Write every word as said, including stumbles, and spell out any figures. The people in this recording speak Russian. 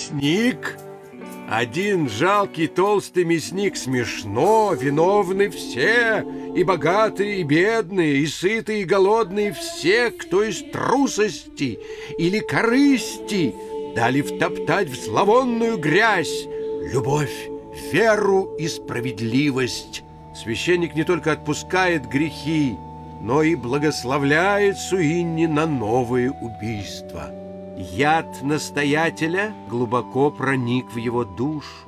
мясник. Один жалкий толстый мясник смешно, виновны все, и богатые, и бедные, и сытые, и голодные, все, кто из трусости или корысти дали втоптать в зловонную грязь любовь, веру и справедливость. Священник не только отпускает грехи, но и благословляет Суинни на новые убийства. Яд настоятеля глубоко проник в его душу.